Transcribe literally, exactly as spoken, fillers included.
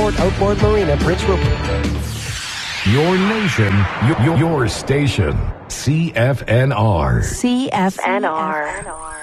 Resort Outboard Marina, Prince Rupert. Your nation, your, your station, C F N R. C F N R.